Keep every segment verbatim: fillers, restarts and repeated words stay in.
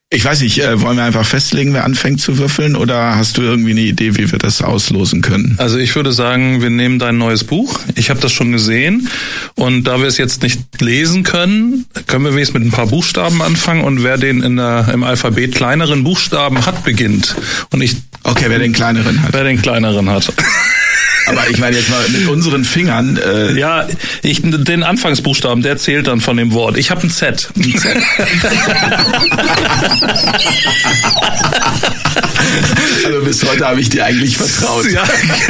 Ich weiß nicht, äh, wollen wir einfach festlegen, wer anfängt zu würfeln, oder hast du irgendwie eine Idee, wie wir das auslosen können? Also ich würde sagen, wir nehmen dein neues Buch. Ich habe das schon gesehen und da wir es jetzt nicht lesen können, können wir wenigstens mit ein paar Buchstaben anfangen und wer den in der, im Alphabet kleineren Buchstaben hat, beginnt. Und ich Okay, wer den kleineren hat. Wer den kleineren hat. Aber ich meine jetzt mal mit unseren Fingern. Äh ja, ich, den Anfangsbuchstaben, der zählt dann von dem Wort. Ich habe ein Z. Ein Z. Also bis heute habe ich dir eigentlich vertraut. Ja.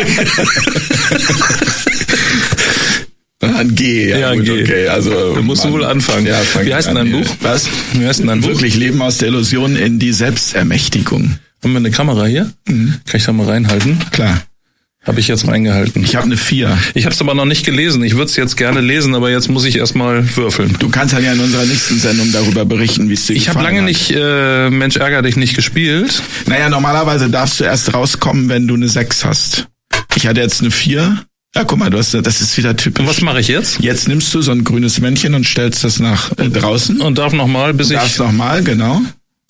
Ein G, ja, ja gut, G. Okay, also da musst du wohl anfangen. Ja, fang Wie heißt denn an, dein Buch? Was? Wie heißt denn dein Buch? Wirklich Leben aus der Illusion in die Selbstermächtigung. Haben wir eine Kamera hier? Mhm. Kann ich da mal reinhalten? Klar. Habe ich jetzt reingehalten. Ich habe eine vier. Ich habe es aber noch nicht gelesen. Ich würde es jetzt gerne lesen, aber jetzt muss ich erstmal würfeln. Du kannst dann ja in unserer nächsten Sendung darüber berichten, wie es dir ich gefallen hat. Ich habe lange nicht äh, Mensch ärger dich nicht gespielt. Naja, normalerweise darfst du erst rauskommen, wenn du eine sechs hast. Ich hatte jetzt eine vier. Ja, guck mal, du hast, das ist wieder typisch. Und was mache ich jetzt? Jetzt nimmst du so ein grünes Männchen und stellst das nach äh, draußen. Und darf nochmal, bis du ich... Darfst nochmal, genau.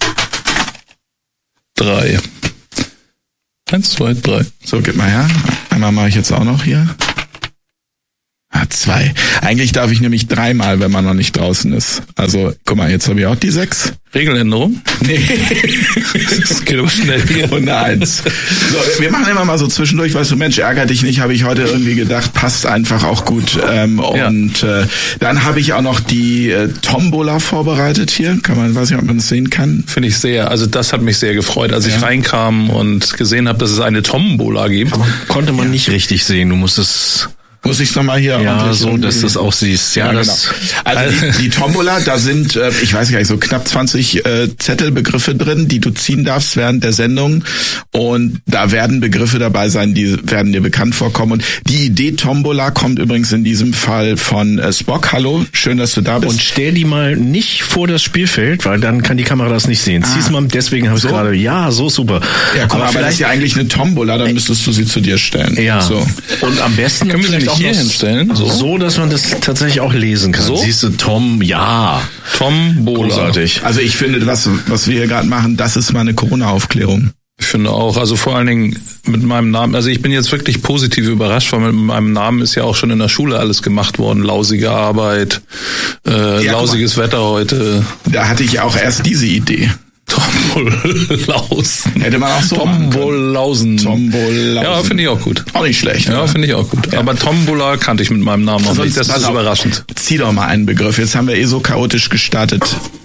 Drei. Eins, zwei, drei. So, gib mal her. Einmal mache ich jetzt auch noch hier. Ah, zwei. Eigentlich darf ich nämlich dreimal, wenn man noch nicht draußen ist. Also, guck mal, jetzt habe ich auch die sechs. Regeländerung? Nee. Das geht aber schnell hier. Und eine Eins. So, wir machen immer mal so zwischendurch, weißt du, Mensch, ärger dich nicht, habe ich heute irgendwie gedacht, passt einfach auch gut. Ähm, ja. Und äh, dann habe ich auch noch die äh, Tombola vorbereitet hier. Kann man, weiß nicht, ob man das sehen kann. Finde ich sehr. Also das hat mich sehr gefreut, als ja. ich reinkam und gesehen habe, dass es eine Tombola gibt. Aber konnte man ja. nicht richtig sehen. Du musstest... Muss ich es nochmal hier? Ja, so, dass du es auch siehst. Ja, ja das. Genau. Also die, die Tombola, da sind, äh, ich weiß gar nicht, so knapp zwanzig äh, Zettelbegriffe drin, die du ziehen darfst während der Sendung. Und da werden Begriffe dabei sein, die werden dir bekannt vorkommen. Und die Idee Tombola kommt übrigens in diesem Fall von äh, Spock. Hallo, schön, dass du da bist. Und stell die mal nicht vor das Spielfeld, weil dann kann die Kamera das nicht sehen. Ah. Zieh's mal, deswegen habe ich so? gerade, ja, so super. Ja, komm, aber, aber das ist ja eigentlich eine Tombola, dann müsstest du sie zu dir stellen. Ja. So. Und am besten können wir sie auch hier hinstellen. So? so, dass man das tatsächlich auch lesen kann. So? Siehst du, Tom, ja. Tombola. Großartig. Also ich finde, was, was wir hier gerade machen, das ist mal eine Corona-Aufklärung. Ich finde auch, also vor allen Dingen mit meinem Namen, also ich bin jetzt wirklich positiv überrascht, weil mit meinem Namen ist ja auch schon in der Schule alles gemacht worden. Lausige Arbeit, äh, ja, lausiges Wetter heute. Da hatte ich ja auch erst diese Idee. Tombolausen. Hätte man auch so Tombolausen. Tombolausen. Ja, finde ich auch gut. Auch nicht schlecht. Ja, finde ich auch gut. Ja. Aber Tombola kannte ich mit meinem Namen auch nicht. Das ist auf. überraschend. Zieh doch mal einen Begriff. Jetzt haben wir eh so chaotisch gestartet.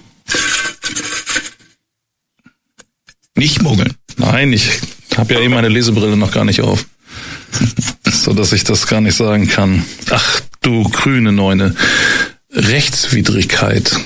Nicht mogeln. Nein, ich habe ja eh meine Lesebrille noch gar nicht auf. So, dass ich das gar nicht sagen kann. Ach, du grüne Neune. Rechtswidrigkeit.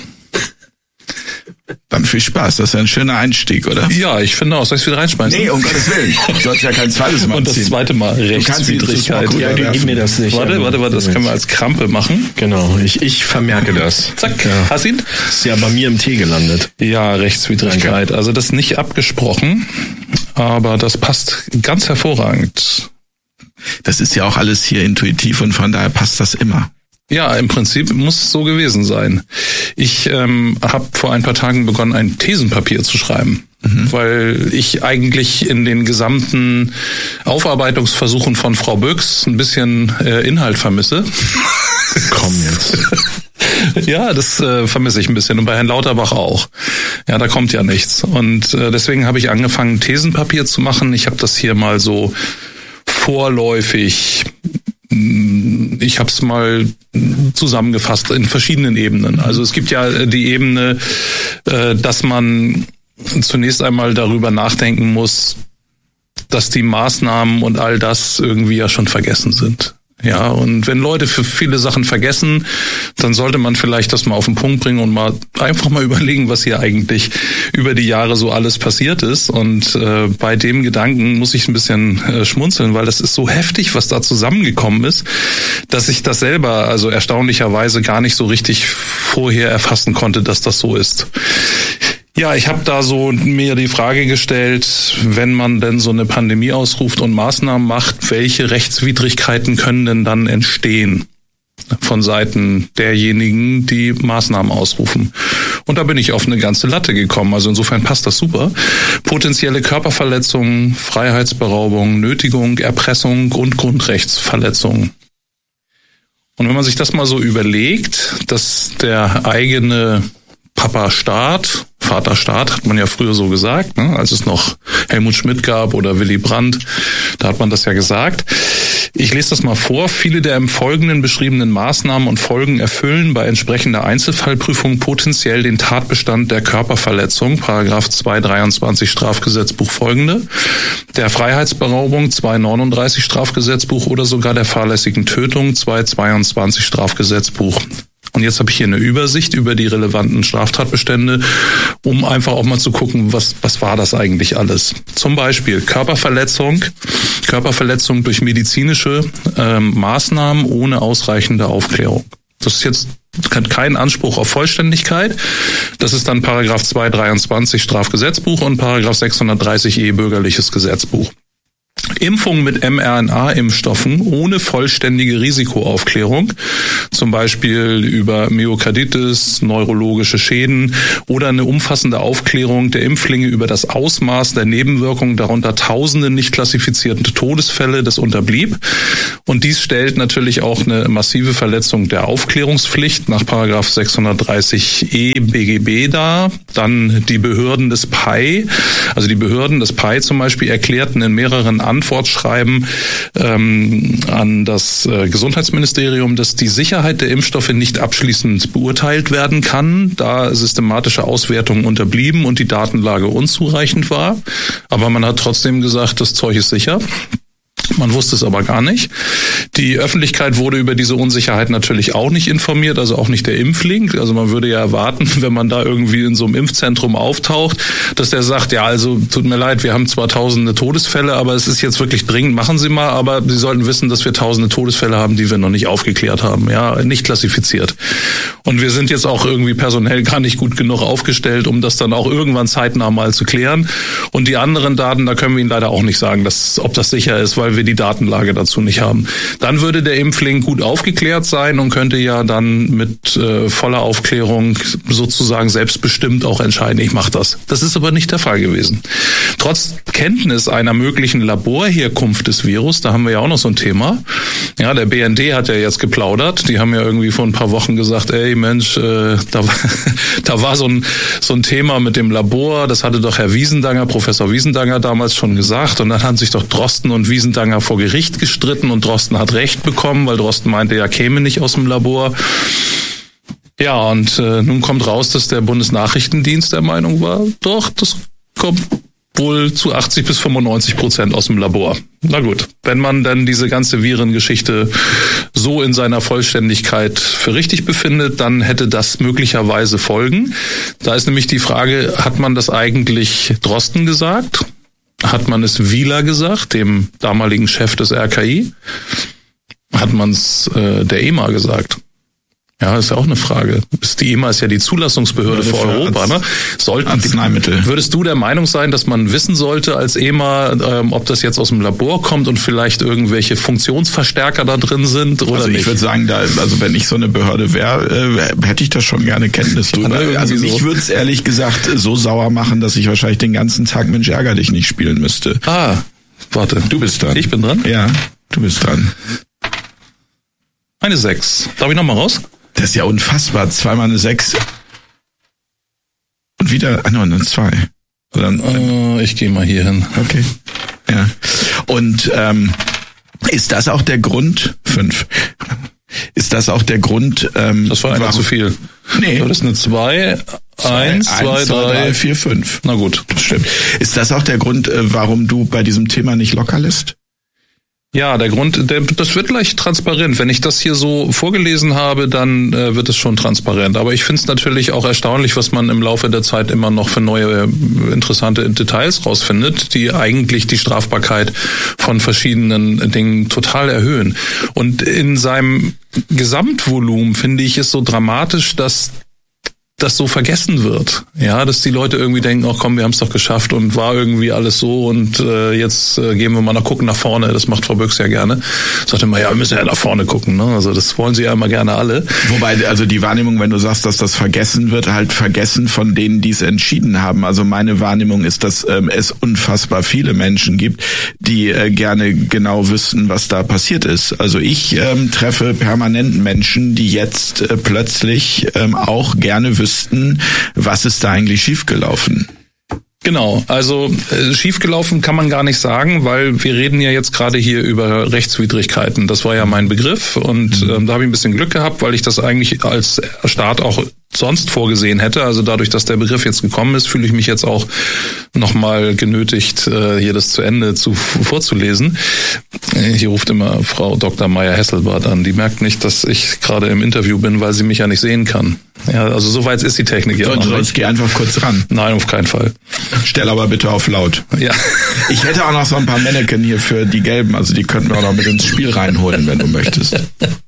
Dann viel Spaß, das ist ja ein schöner Einstieg, oder? Ja, ich finde auch. Soll ich es wieder reinschmeißen? Nee, um Gottes Willen. Du sollst ja kein zweites Mal Und das ziehen. zweite Mal Rechtswidrigkeit. Ja, du gib mir das nicht. Warte, warte, warte, das können wir als Krampe machen. Genau, ich, ich vermerke das. Zack, ja. Hast ihn? Ist ja bei mir im Tee gelandet. Ja, Rechtswidrigkeit. Also das ist nicht abgesprochen, aber das passt ganz hervorragend. Das ist ja auch alles hier intuitiv und von daher passt das immer. Ja, im Prinzip muss es so gewesen sein. Ich ähm, habe vor ein paar Tagen begonnen, ein Thesenpapier zu schreiben, mhm. weil ich eigentlich in den gesamten Aufarbeitungsversuchen von Frau Böcks ein bisschen äh, Inhalt vermisse. Komm jetzt. Ja, das äh, vermisse ich ein bisschen und bei Herrn Lauterbach auch. Ja, da kommt ja nichts. Und äh, deswegen habe ich angefangen, Thesenpapier zu machen. Ich habe das hier mal so vorläufig... Ich habe es mal zusammengefasst in verschiedenen Ebenen. Also es gibt ja die Ebene, dass man zunächst einmal darüber nachdenken muss, dass die Maßnahmen und all das irgendwie ja schon vergessen sind. Ja, und wenn Leute für viele Sachen vergessen, dann sollte man vielleicht das mal auf den Punkt bringen und mal einfach mal überlegen, was hier eigentlich über die Jahre so alles passiert ist. Und äh, bei dem Gedanken muss ich ein bisschen äh, schmunzeln, weil das ist so heftig, was da zusammengekommen ist, dass ich das selber also erstaunlicherweise gar nicht so richtig vorher erfassen konnte, dass das so ist. Ja, ich habe da so mir die Frage gestellt, wenn man denn so eine Pandemie ausruft und Maßnahmen macht, welche Rechtswidrigkeiten können denn dann entstehen von Seiten derjenigen, die Maßnahmen ausrufen? Und da bin ich auf eine ganze Latte gekommen. Also insofern passt das super. Potenzielle Körperverletzungen, Freiheitsberaubung, Nötigung, Erpressung und Grundrechtsverletzungen. Und wenn man sich das mal so überlegt, dass der eigene Papa Staat, Vater Staat, hat man ja früher so gesagt, ne, als es noch Helmut Schmidt gab oder Willy Brandt, da hat man das ja gesagt. Ich lese das mal vor. Viele der im Folgenden beschriebenen Maßnahmen und Folgen erfüllen bei entsprechender Einzelfallprüfung potenziell den Tatbestand der Körperverletzung, Paragraph zweihundertdreiundzwanzig Strafgesetzbuch folgende, der Freiheitsberaubung zweihundertneununddreißig Strafgesetzbuch oder sogar der fahrlässigen Tötung zweihundertzweiundzwanzig Strafgesetzbuch. Und jetzt habe ich hier eine Übersicht über die relevanten Straftatbestände, um einfach auch mal zu gucken, was was war das eigentlich alles. Zum Beispiel Körperverletzung, Körperverletzung durch medizinische ähm, Maßnahmen ohne ausreichende Aufklärung. Das ist jetzt kein Anspruch auf Vollständigkeit. Das ist dann Paragraph zweihundertdreiundzwanzig Strafgesetzbuch und Paragraph sechshundertdreißig E Bürgerliches Gesetzbuch. Impfung mit mRNA-Impfstoffen ohne vollständige Risikoaufklärung, zum Beispiel über Myokarditis, neurologische Schäden oder eine umfassende Aufklärung der Impflinge über das Ausmaß der Nebenwirkungen, darunter tausende nicht klassifizierten Todesfälle, das unterblieb. Und dies stellt natürlich auch eine massive Verletzung der Aufklärungspflicht nach Paragraph sechshundertdreißig E B G B dar. Dann die Behörden des P I, also die Behörden des P I zum Beispiel erklärten in mehreren Antwortschreiben ähm, an das äh, Gesundheitsministerium, dass die Sicherheit der Impfstoffe nicht abschließend beurteilt werden kann, da systematische Auswertungen unterblieben und die Datenlage unzureichend war. Aber man hat trotzdem gesagt, das Zeug ist sicher. Man wusste es aber gar nicht. Die Öffentlichkeit wurde über diese Unsicherheit natürlich auch nicht informiert, also auch nicht der Impfling. Also man würde ja erwarten, wenn man da irgendwie in so einem Impfzentrum auftaucht, dass der sagt, ja, also tut mir leid, wir haben zwar tausende Todesfälle, aber es ist jetzt wirklich dringend, machen Sie mal, aber Sie sollten wissen, dass wir tausende Todesfälle haben, die wir noch nicht aufgeklärt haben, ja, nicht klassifiziert. Und wir sind jetzt auch irgendwie personell gar nicht gut genug aufgestellt, um das dann auch irgendwann zeitnah mal zu klären. Und die anderen Daten, da können wir Ihnen leider auch nicht sagen, dass, ob das sicher ist, weil wir die Datenlage dazu nicht haben. Dann würde der Impfling gut aufgeklärt sein und könnte ja dann mit äh, voller Aufklärung sozusagen selbstbestimmt auch entscheiden, ich mache das. Das ist aber nicht der Fall gewesen. Trotz Kenntnis einer möglichen Laborherkunft des Virus, da haben wir ja auch noch so ein Thema. Ja, der B N D hat ja jetzt geplaudert. Die haben ja irgendwie vor ein paar Wochen gesagt, ey Mensch, äh, da, da war so ein, so ein Thema mit dem Labor, das hatte doch Herr Wiesendanger, Professor Wiesendanger damals schon gesagt und dann haben sich doch Drosten und Wiesendanger vor Gericht gestritten und Drosten hat Recht bekommen, weil Drosten meinte, er käme nicht aus dem Labor. Ja, und äh, nun kommt raus, dass der Bundesnachrichtendienst der Meinung war, doch, das kommt wohl zu achtzig bis fünfundneunzig Prozent aus dem Labor. Na gut, wenn man dann diese ganze Virengeschichte so in seiner Vollständigkeit für richtig befindet, dann hätte das möglicherweise Folgen. Da ist nämlich die Frage, hat man das eigentlich Drosten gesagt? Hat man es Wieler gesagt, dem damaligen Chef des R K I? Hat man es äh, der E M A gesagt? Ja, ist ja auch eine Frage. Die E M A ist ja die Zulassungsbehörde für Europa, ne? Sollten Arzneimittel. Würdest du der Meinung sein, dass man wissen sollte als E M A, ähm, ob das jetzt aus dem Labor kommt und vielleicht irgendwelche Funktionsverstärker da drin sind oder also nicht? Ich würde sagen, da, also wenn ich so eine Behörde wäre, äh, hätte ich da schon gerne Kenntnis drüber. Ja, also so. mich würde es ehrlich gesagt so sauer machen, dass ich wahrscheinlich den ganzen Tag Mensch ärger dich nicht spielen müsste. Ah, warte. Du bist dran. Ich bin dran? Ja, du bist dran. Eine sechs. Darf ich nochmal raus? Das ist ja unfassbar. Zweimal eine sechs. Und wieder, ah, no, eine zwei. Oder, äh, ich gehe mal hier hin. Okay. Ja. Und ähm, ist das auch der Grund? Fünf. Ist das auch der Grund? Ähm, das war einer zu viel. Nee. Das ist eine zwei. Eins, zwei, drei, vier, fünf. Na gut. Das stimmt. Ist das auch der Grund, äh, warum du bei diesem Thema nicht locker lässt? Ja, der Grund, der, das wird gleich transparent. Wenn ich das hier so vorgelesen habe, dann äh, wird es schon transparent. Aber ich finde es natürlich auch erstaunlich, was man im Laufe der Zeit immer noch für neue interessante Details rausfindet, die eigentlich die Strafbarkeit von verschiedenen Dingen total erhöhen. Und in seinem Gesamtvolumen finde ich es so dramatisch, dass das so vergessen wird. Ja, dass die Leute irgendwie denken, ach komm, wir haben es doch geschafft und war irgendwie alles so und äh, jetzt äh, gehen wir mal nach gucken nach vorne. Das macht Frau Böcks ja gerne. Sagt immer, ja, wir müssen ja nach vorne gucken. Ne? Also das wollen sie ja immer gerne alle. Wobei, also die Wahrnehmung, wenn du sagst, dass das vergessen wird, halt vergessen von denen, die es entschieden haben. Also meine Wahrnehmung ist, dass ähm, es unfassbar viele Menschen gibt, die äh, gerne genau wüssten, was da passiert ist. Also ich ähm, treffe permanent Menschen, die jetzt äh, plötzlich ähm, auch gerne wüssten, was ist da eigentlich schiefgelaufen? Genau, also äh, schiefgelaufen kann man gar nicht sagen, weil wir reden ja jetzt gerade hier über Rechtswidrigkeiten. Das war ja mein Begriff und ähm, da habe ich ein bisschen Glück gehabt, weil ich das eigentlich als Staat auch sonst vorgesehen hätte. Also dadurch, dass der Begriff jetzt gekommen ist, fühle ich mich jetzt auch nochmal genötigt, äh, hier das zu Ende zu vorzulesen. Hier ruft immer Frau Doktor Meyer-Hesselbart an. Die merkt nicht, dass ich gerade im Interview bin, weil sie mich ja nicht sehen kann. Ja, also so weit ist die Technik ja noch. Sonst geh einfach kurz ran. Nein, auf keinen Fall. Stell aber bitte auf laut. Ja. Ich hätte auch noch so ein paar Mannequin hier für die Gelben. Also die könnten wir auch noch mit ins Spiel reinholen, wenn du möchtest.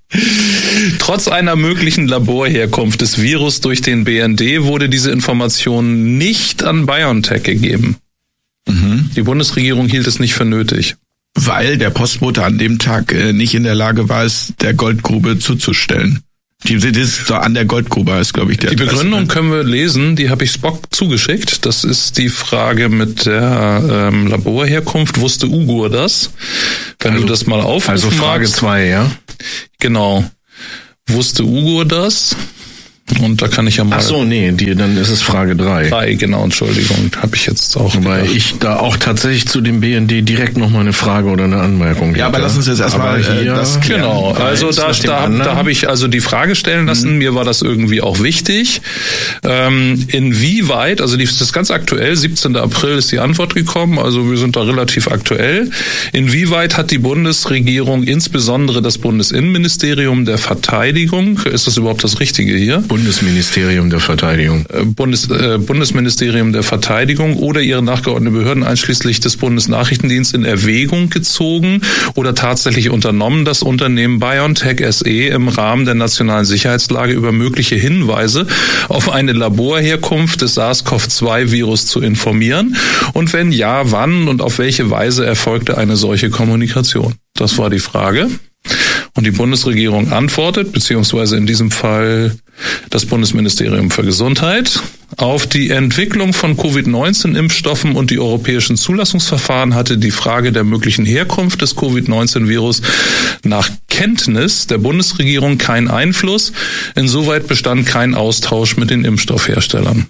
Trotz einer möglichen Laborherkunft des Virus durch den B N D wurde diese Information nicht an BioNTech gegeben. Mhm. Die Bundesregierung hielt es nicht für nötig. Weil der Postbote an dem Tag äh, nicht in der Lage war, es der Goldgrube zuzustellen. Die ist so an der Goldgrube ist, glaube ich, der Die Begründung können wir lesen, die habe ich Spock zugeschickt. Das ist die Frage mit der ähm, Laborherkunft. Wusste Ugur das? Wenn also, du das mal aufrufen Also Frage zwei, ja? Genau. Wusste Ugur das? Und da kann ich ja mal... Ach so, nee, die, dann ist es Frage drei. Drei, genau, Entschuldigung, habe ich jetzt auch Weil gedacht. Ich da auch tatsächlich zu dem B N D direkt noch mal eine Frage oder eine Anmerkung Ja, hätte. Aber lass uns jetzt erstmal hier das klären. Genau, also da, da, da habe ich also die Frage stellen lassen, mhm. mir war das irgendwie auch wichtig. Ähm, inwieweit, also die, das ist ganz aktuell, siebzehnten April ist die Antwort gekommen, also wir sind da relativ aktuell. Inwieweit hat die Bundesregierung, insbesondere das Bundesinnenministerium der Verteidigung, ist das überhaupt das Richtige hier? Bundesministerium der Verteidigung. Bundes, äh, Bundesministerium der Verteidigung oder ihre nachgeordneten Behörden einschließlich des Bundesnachrichtendienstes in Erwägung gezogen oder tatsächlich unternommen, das Unternehmen BioNTech S E im Rahmen der nationalen Sicherheitslage über mögliche Hinweise auf eine Laborherkunft des SARS-C o V zwei Virus zu informieren? Und wenn ja, wann und auf welche Weise erfolgte eine solche Kommunikation? Das war die Frage. Und die Bundesregierung antwortet, beziehungsweise in diesem Fall das Bundesministerium für Gesundheit. Auf die Entwicklung von Covid neunzehn Impfstoffen und die europäischen Zulassungsverfahren hatte die Frage der möglichen Herkunft des Covid neunzehn Virus nach Kenntnis der Bundesregierung keinen Einfluss. Insoweit bestand kein Austausch mit den Impfstoffherstellern.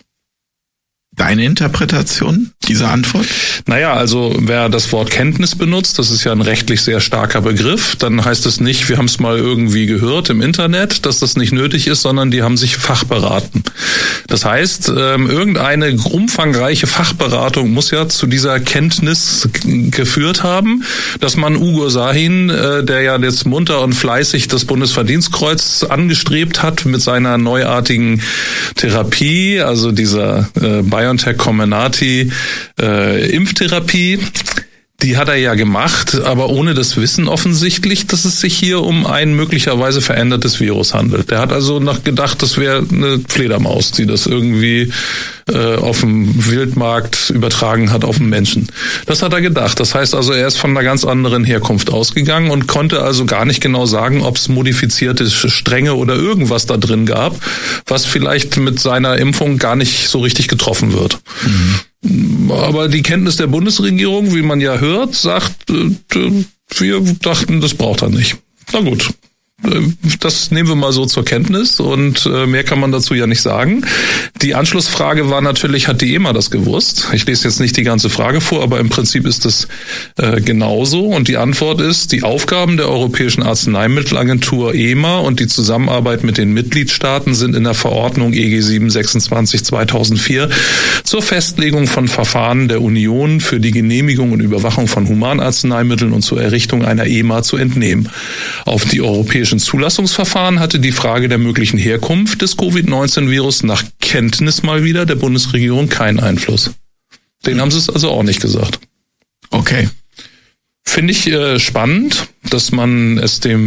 Deine Interpretation dieser Antwort? Naja, also wer das Wort Kenntnis benutzt, das ist ja ein rechtlich sehr starker Begriff, dann heißt es nicht, wir haben es mal irgendwie gehört im Internet, dass das nicht nötig ist, sondern die haben sich fachberaten. Das heißt, ähm, irgendeine umfangreiche Fachberatung muss ja zu dieser Kenntnis g- geführt haben, dass man Ugur Sahin, äh, der ja jetzt munter und fleißig das Bundesverdienstkreuz angestrebt hat mit seiner neuartigen Therapie, also dieser äh, BioNTech Comirnaty äh, Impftherapie, die hat er ja gemacht, aber ohne das Wissen offensichtlich, dass es sich hier um ein möglicherweise verändertes Virus handelt. Der hat also noch gedacht, das wäre eine Fledermaus, die das irgendwie äh, auf dem Wildmarkt übertragen hat auf den Menschen. Das hat er gedacht. Das heißt also, er ist von einer ganz anderen Herkunft ausgegangen und konnte also gar nicht genau sagen, ob es modifizierte Stränge oder irgendwas da drin gab, was vielleicht mit seiner Impfung gar nicht so richtig getroffen wird. Mhm. Aber die Kenntnis der Bundesregierung, wie man ja hört, sagt, wir dachten, das braucht er nicht. Na gut, das nehmen wir mal so zur Kenntnis und mehr kann man dazu ja nicht sagen. Die Anschlussfrage war natürlich, hat die E M A das gewusst? Ich lese jetzt nicht die ganze Frage vor, aber im Prinzip ist es äh, genauso. Und die Antwort ist, die Aufgaben der Europäischen Arzneimittelagentur E M A und die Zusammenarbeit mit den Mitgliedstaaten sind in der Verordnung E G sieben sechsundzwanzig zweitausendvier zur Festlegung von Verfahren der Union für die Genehmigung und Überwachung von Humanarzneimitteln und zur Errichtung einer E M A zu entnehmen. Auf die europäischen Zulassungsverfahren hatte die Frage der möglichen Herkunft des Covid neunzehn Virus nach Kenntnis mal wieder der Bundesregierung keinen Einfluss. Den haben sie es also auch nicht gesagt. Okay. Finde ich äh, spannend, dass man es dem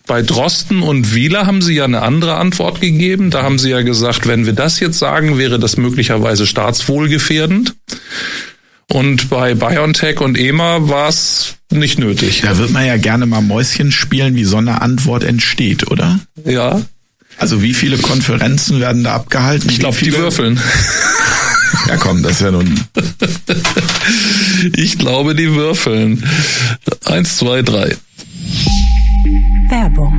Bei Drosten und Wieler haben Sie ja eine andere Antwort gegeben. Da haben Sie ja gesagt, wenn wir das jetzt sagen, wäre das möglicherweise staatswohlgefährdend. Und bei BioNTech und E M A war es nicht nötig. Da wird man ja gerne mal Mäuschen spielen, wie so eine Antwort entsteht, oder? Ja. Also wie viele Konferenzen werden da abgehalten? Ich glaube, die würfeln. Ja komm, das ist ja nun... Ich glaube, die würfeln. Eins, zwei, drei. Werbung.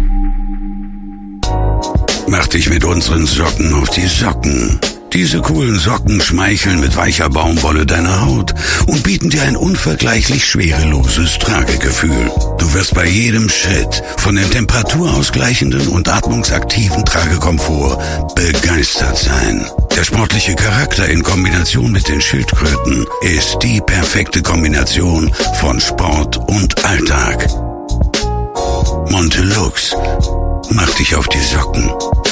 Mach dich mit unseren Socken auf die Socken. Diese coolen Socken schmeicheln mit weicher Baumwolle deiner Haut und bieten dir ein unvergleichlich schwereloses Tragegefühl. Du wirst bei jedem Schritt von dem temperaturausgleichenden und atmungsaktiven Tragekomfort begeistert sein. Der sportliche Charakter in Kombination mit den Schildkröten ist die perfekte Kombination von Sport und Alltag. Montelux, mach dich auf die Socken.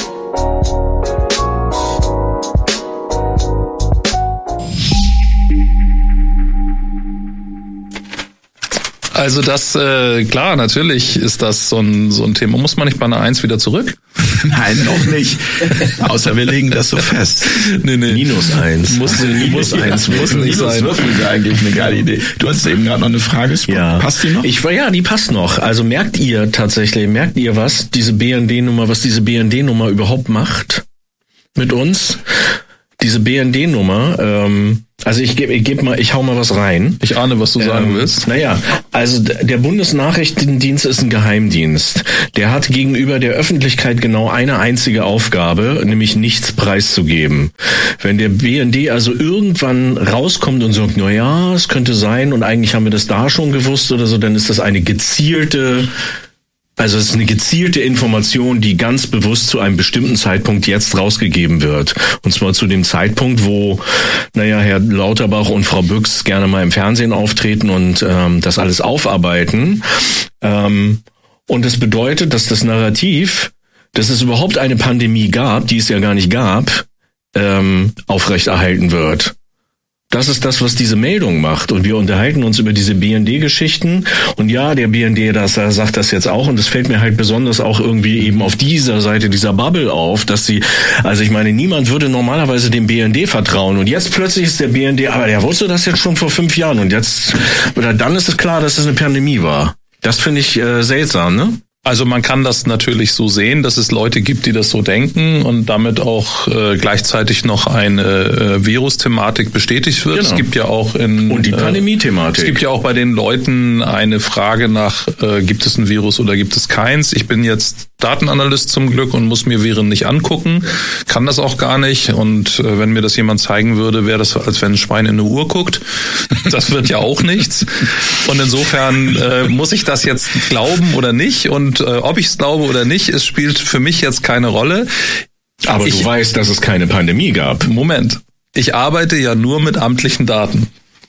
Also das, äh, klar, natürlich ist das so ein, so ein Thema. Muss man nicht bei einer Eins wieder zurück? Nein, noch nicht. Außer wir legen das so fest. Nee, nee. Minus eins. Muss, muss eins, muss nicht sein. Würfeln wäre eigentlich eine geile Idee. Du hast eben gerade noch eine Frage. Ja. Passt die noch? Ich war ja, die passt noch. Also merkt ihr tatsächlich, merkt ihr was, diese B N D-Nummer, was diese B N D-Nummer überhaupt macht mit uns? Diese B N D-Nummer, ähm, also ich gebe ich geb mal, ich hau mal was rein. Ich ahne, was du sagen ähm, willst. Naja, also der Bundesnachrichtendienst ist ein Geheimdienst. Der hat gegenüber der Öffentlichkeit genau eine einzige Aufgabe, nämlich nichts preiszugeben. Wenn der B N D also irgendwann rauskommt und sagt, na ja, es könnte sein und eigentlich haben wir das da schon gewusst oder so, dann ist das eine gezielte Also es ist eine gezielte Information, die ganz bewusst zu einem bestimmten Zeitpunkt jetzt rausgegeben wird. Und zwar zu dem Zeitpunkt, wo, naja, Herr Lauterbach und Frau Büchs gerne mal im Fernsehen auftreten und ähm, das alles aufarbeiten. Ähm, und das bedeutet, dass das Narrativ, dass es überhaupt eine Pandemie gab, die es ja gar nicht gab, ähm, aufrechterhalten wird. Das ist das, was diese Meldung macht. Und wir unterhalten uns über diese B N D-Geschichten. Und ja, der B N D, das er sagt das jetzt auch. Und es fällt mir halt besonders auch irgendwie eben auf dieser Seite dieser Bubble auf, dass sie, also ich meine, niemand würde normalerweise dem B N D vertrauen. Und jetzt plötzlich ist der B N D, aber der wusste das jetzt schon vor fünf Jahren. Und jetzt, oder dann ist es klar, dass es eine Pandemie war. Das finde ich äh, seltsam, ne? Also man kann das natürlich so sehen, dass es Leute gibt, die das so denken und damit auch äh, gleichzeitig noch eine äh, Virus-Thematik bestätigt wird. Genau. Es gibt ja auch in und die Pandemie-Thematik. Äh, es gibt ja auch bei den Leuten eine Frage nach, äh, gibt es ein Virus oder gibt es keins? Ich bin jetzt Datenanalyst zum Glück und muss mir Viren nicht angucken, kann das auch gar nicht. Und äh, wenn mir das jemand zeigen würde, wäre das, als wenn ein Schwein in eine Uhr guckt. Das wird ja auch nichts. Und insofern äh, muss ich das jetzt glauben oder nicht? Und Und äh, ob ich es glaube oder nicht, es spielt für mich jetzt keine Rolle. Aber ich, du weißt, dass es keine Pandemie gab. Moment. Ich arbeite ja nur mit amtlichen Daten.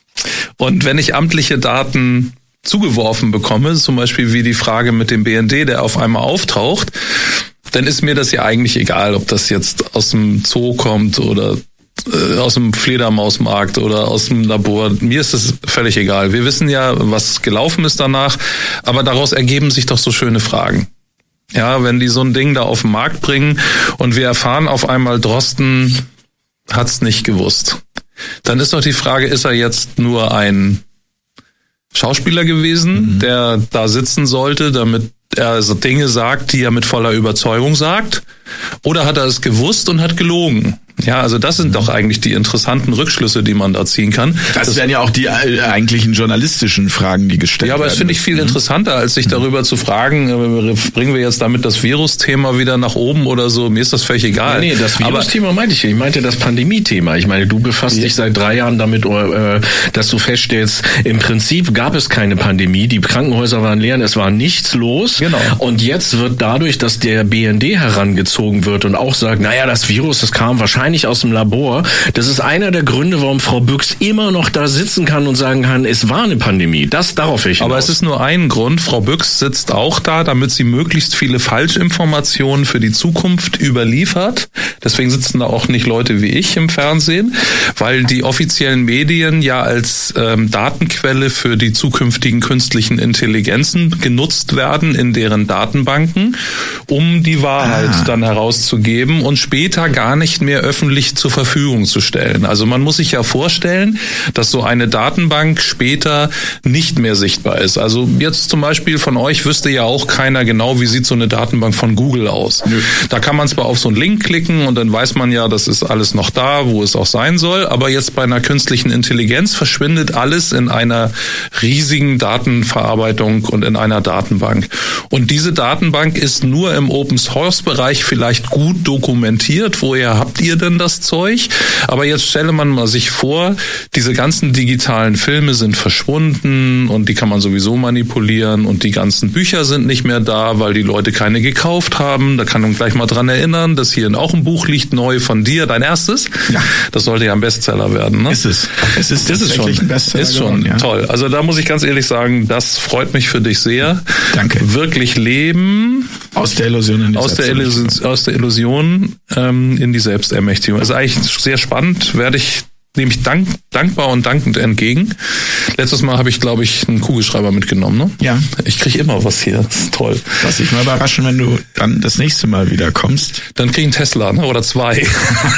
Und wenn ich amtliche Daten zugeworfen bekomme, zum Beispiel wie die Frage mit dem B N D, der auf einmal auftaucht, dann ist mir das ja eigentlich egal, ob das jetzt aus dem Zoo kommt oder aus dem Fledermausmarkt oder aus dem Labor. Mir ist es völlig egal. Wir wissen ja, was gelaufen ist danach, aber daraus ergeben sich doch so schöne Fragen. Ja, wenn die so ein Ding da auf den Markt bringen und wir erfahren auf einmal, Drosten hat's nicht gewusst, dann ist doch die Frage, ist er jetzt nur ein Schauspieler gewesen, mhm. der da sitzen sollte, damit er so Dinge sagt, die er mit voller Überzeugung sagt, oder hat er es gewusst und hat gelogen? Ja, also das sind doch eigentlich die interessanten Rückschlüsse, die man da ziehen kann. Das, das wären ja auch die äh, eigentlichen journalistischen Fragen, die gestellt werden. Ja, aber das finde ich viel interessanter, als sich darüber zu fragen, äh, bringen wir jetzt damit das Virus-Thema wieder nach oben oder so. Mir ist das völlig egal. Nee, nee, das Virus-Thema meinte ich. Ich meinte das Pandemie-Thema. Ich meine, du befasst ja. dich seit drei Jahren damit, äh, dass du feststellst, im Prinzip gab es keine Pandemie. Die Krankenhäuser waren leer, es war nichts los. Genau. Und jetzt wird dadurch, dass der B N D herangezogen wird und auch sagt, naja, das Virus, das kam wahrscheinlich wahrscheinlich aus dem Labor. Das ist einer der Gründe, warum Frau Büchs immer noch da sitzen kann und sagen kann, es war eine Pandemie. Das darauf ich hinaus. Aber es ist nur ein Grund. Frau Büchs sitzt auch da, damit sie möglichst viele Falschinformationen für die Zukunft überliefert. Deswegen sitzen da auch nicht Leute wie ich im Fernsehen, weil die offiziellen Medien ja als ähm, Datenquelle für die zukünftigen künstlichen Intelligenzen genutzt werden in deren Datenbanken, um die Wahrheit ah. dann herauszugeben und später gar nicht mehr öffentlich zur Verfügung zu stellen. Also man muss sich ja vorstellen, dass so eine Datenbank später nicht mehr sichtbar ist. Also jetzt zum Beispiel von euch wüsste ja auch keiner genau, wie sieht so eine Datenbank von Google aus. Nö. Da kann man zwar auf so einen Link klicken und dann weiß man ja, das ist alles noch da, wo es auch sein soll, aber jetzt bei einer künstlichen Intelligenz verschwindet alles in einer riesigen Datenverarbeitung und in einer Datenbank. Und diese Datenbank ist nur im Open-Source-Bereich vielleicht gut dokumentiert. Woher habt ihr denn das Zeug? Aber jetzt stelle man mal sich vor, diese ganzen digitalen Filme sind verschwunden und die kann man sowieso manipulieren und die ganzen Bücher sind nicht mehr da, weil die Leute keine gekauft haben. Da kann man gleich mal dran erinnern, dass hier auch ein Buch liegt, neu von dir, dein erstes. Ja. Das sollte ja ein Bestseller werden, ne? Ist es. Es ist, ist es schon. Ein Bestseller ist schon geworden, ja. Toll. Also da muss ich ganz ehrlich sagen, das freut mich für dich sehr. Danke. Wirklich leben. Aus der Illusion in die aus der Illusion, aus der Illusion ähm, in die Selbstermächtigung. Also eigentlich sehr spannend, werde ich nehme ich dank, dankbar und dankend entgegen. Letztes Mal habe ich, glaube ich, einen Kugelschreiber mitgenommen. Ne? Ja. Ich kriege immer was hier. Das ist toll. Lass dich mal überraschen, wenn du dann das nächste Mal wieder kommst. Dann krieg ich einen Tesla, ne? Oder zwei.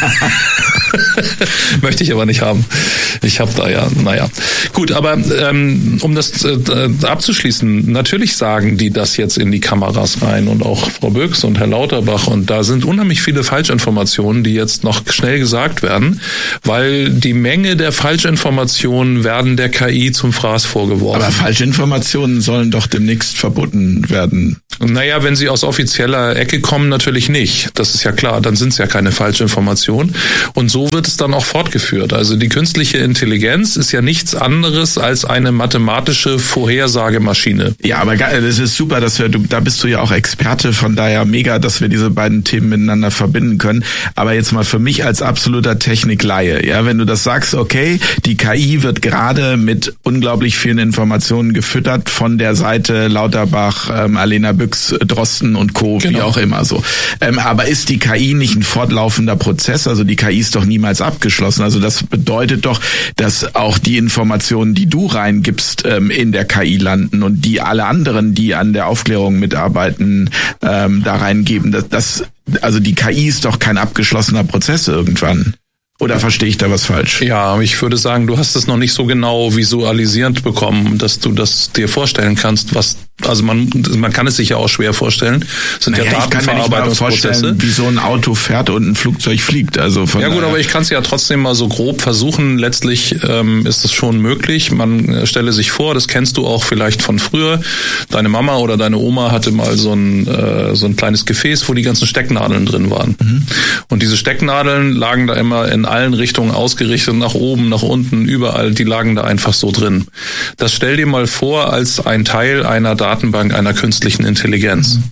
Möchte ich aber nicht haben. Ich habe da ja, naja. Gut, aber ähm, um das äh, abzuschließen, natürlich sagen die das jetzt in die Kameras rein und auch Frau Büchs und Herr Lauterbach und da sind unheimlich viele Falschinformationen, die jetzt noch schnell gesagt werden, weil die Menge der Falschinformationen werden der K I zum Fraß vorgeworfen. Aber Falschinformationen sollen doch demnächst verboten werden. Naja, wenn sie aus offizieller Ecke kommen, natürlich nicht. Das ist ja klar, dann sind es ja keine Falschinformationen. Und so wird es dann auch fortgeführt. Also die künstliche Intelligenz ist ja nichts anderes als eine mathematische Vorhersagemaschine. Ja, aber das ist super, dass wir, du, da bist du ja auch Experte, von daher mega, dass wir diese beiden Themen miteinander verbinden können. Aber jetzt mal für mich als absoluter Technikleihe, ja, wenn du das sagst, okay, die K I wird gerade mit unglaublich vielen Informationen gefüttert von der Seite Lauterbach, ähm, Alena Büchs, Drosten und Co., genau. Wie auch immer so. Ähm, aber ist die K I nicht ein fortlaufender Prozess? Also die K I ist doch niemals abgeschlossen. Also das bedeutet doch, dass auch die Informationen, die du reingibst, ähm, in der K I landen und die alle anderen, die an der Aufklärung mitarbeiten, ähm, da reingeben. Das, das, also die K I ist doch kein abgeschlossener Prozess irgendwann. Oder verstehe ich da was falsch? Ja, ich würde sagen, du hast es noch nicht so genau visualisierend bekommen, dass du das dir vorstellen kannst, was, also man, man kann es sich ja auch schwer vorstellen. Das sind naja, ja Datenverarbeitungsprozesse. Wie so ein Auto fährt und ein Flugzeug fliegt. Also von ja gut, aber ich kann es ja trotzdem mal so grob versuchen. Letztlich ähm, ist es schon möglich. Man stelle sich vor, das kennst du auch vielleicht von früher. Deine Mama oder deine Oma hatte mal so ein äh, so ein kleines Gefäß, wo die ganzen Stecknadeln drin waren. Mhm. Und diese Stecknadeln lagen da immer in allen Richtungen ausgerichtet, nach oben, nach unten, überall, die lagen da einfach so drin. Das stell dir mal vor als ein Teil einer Datenbank einer künstlichen Intelligenz. Mhm.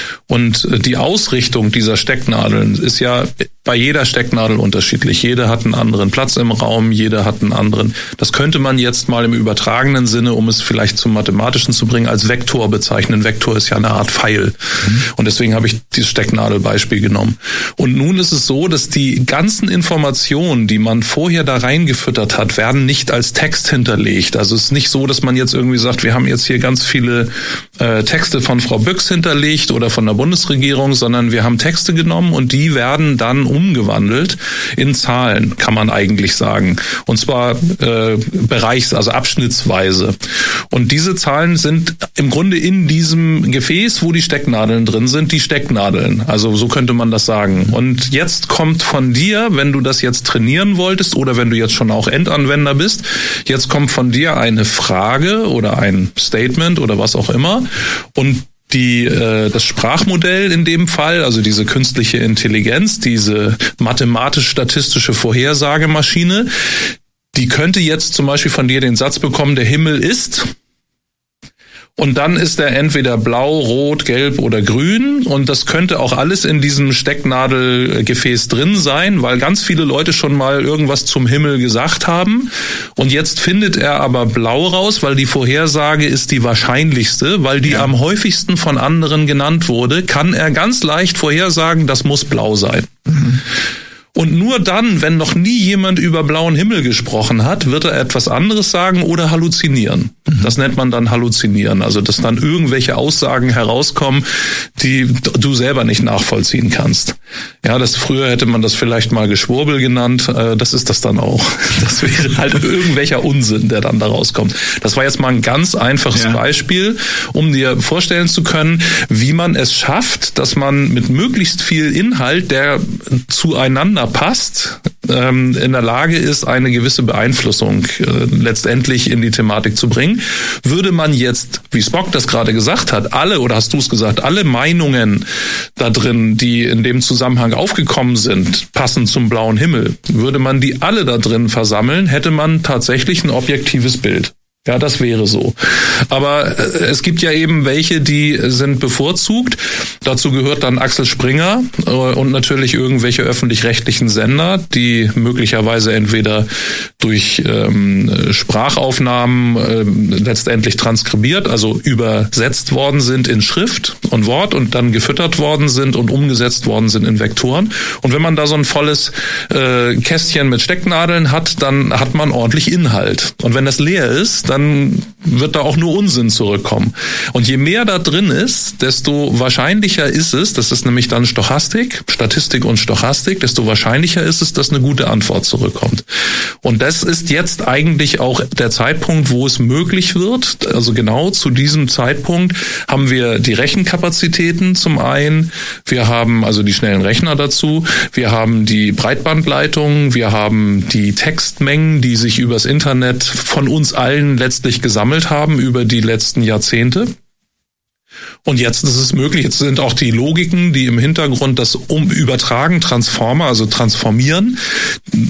Und die Ausrichtung dieser Stecknadeln ist ja bei jeder Stecknadel unterschiedlich. Jede hat einen anderen Platz im Raum, jede hat einen anderen. Das könnte man jetzt mal im übertragenen Sinne, um es vielleicht zum Mathematischen zu bringen, als Vektor bezeichnen. Vektor ist ja eine Art Pfeil. Mhm. Und deswegen habe ich dieses Stecknadelbeispiel genommen. Und nun ist es so, dass die ganzen Informationen, die man vorher da reingefüttert hat, werden nicht als Text hinterlegt. Also es ist nicht so, dass man jetzt irgendwie sagt, wir haben jetzt hier ganz viele äh, Texte von Frau Büchs hinterlegt oder von der Bundesregierung, sondern wir haben Texte genommen und die werden dann umgewandelt in Zahlen, kann man eigentlich sagen. Und zwar äh, bereichs-, also abschnittsweise. Und diese Zahlen sind im Grunde in diesem Gefäß, wo die Stecknadeln drin sind, die Stecknadeln. Also so könnte man das sagen. Und jetzt kommt von dir, wenn du das jetzt trainieren wolltest oder wenn du jetzt schon auch Endanwender bist, jetzt kommt von dir eine Frage oder ein Statement oder was auch immer und Die, äh, das Sprachmodell in dem Fall, also diese künstliche Intelligenz, diese mathematisch-statistische Vorhersagemaschine, die könnte jetzt zum Beispiel von dir den Satz bekommen, der Himmel ist. Und dann ist er entweder blau, rot, gelb oder grün. Und das könnte auch alles in diesem Stecknadelgefäß drin sein, weil ganz viele Leute schon mal irgendwas zum Himmel gesagt haben. Und jetzt findet er aber blau raus, weil die Vorhersage ist die wahrscheinlichste, weil die ja. am häufigsten von anderen genannt wurde, kann er ganz leicht vorhersagen, das muss blau sein. Mhm. Und nur dann, wenn noch nie jemand über blauen Himmel gesprochen hat, wird er etwas anderes sagen oder halluzinieren. Mhm. Das nennt man dann Halluzinieren. Also, dass dann irgendwelche Aussagen herauskommen, die du selber nicht nachvollziehen kannst. Ja, das früher hätte man das vielleicht mal Geschwurbel genannt. Das ist das dann auch. Das wäre halt irgendwelcher Unsinn, der dann da rauskommt. Das war jetzt mal ein ganz einfaches ja. Beispiel, um dir vorstellen zu können, wie man es schafft, dass man mit möglichst viel Inhalt, der zueinander passt, ähm, in der Lage ist, eine gewisse Beeinflussung äh, letztendlich in die Thematik zu bringen. Würde man jetzt, wie Spock das gerade gesagt hat, alle, oder hast du es gesagt, alle Meinungen da drin, die in dem Zusammenhang aufgekommen sind, passend zum blauen Himmel, würde man die alle da drin versammeln, hätte man tatsächlich ein objektives Bild. Ja, das wäre so. Aber äh, es gibt ja eben welche, die sind bevorzugt. Dazu gehört dann Axel Springer äh, und natürlich irgendwelche öffentlich-rechtlichen Sender, die möglicherweise entweder durch ähm, Sprachaufnahmen äh, letztendlich transkribiert, also übersetzt worden sind in Schrift und Wort und dann gefüttert worden sind und umgesetzt worden sind in Vektoren. Und wenn man da so ein volles äh, Kästchen mit Stecknadeln hat, dann hat man ordentlich Inhalt. Und wenn das leer ist, dann wird da auch nur Unsinn zurückkommen. Und je mehr da drin ist, desto wahrscheinlicher ist es, das ist nämlich dann Stochastik, Statistik und Stochastik, desto wahrscheinlicher ist es, dass eine gute Antwort zurückkommt. Und das ist jetzt eigentlich auch der Zeitpunkt, wo es möglich wird. Also genau zu diesem Zeitpunkt haben wir die Rechenkapazitäten zum einen, wir haben also die schnellen Rechner dazu, wir haben die Breitbandleitungen, wir haben die Textmengen, die sich übers Internet von uns allen letztlich gesammelt haben über die letzten Jahrzehnte. Und jetzt ist es möglich, jetzt sind auch die Logiken, die im Hintergrund das um übertragen, Transformer, also transformieren,